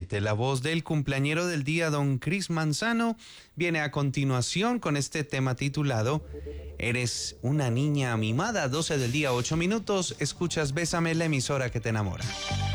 Exactamente, la voz del cumpleañero del día, don Chris Manzano, viene a continuación con este tema titulado Eres una niña mimada. 12 del día, 8 minutos. Escuchas Bésame, la emisora que te enamora.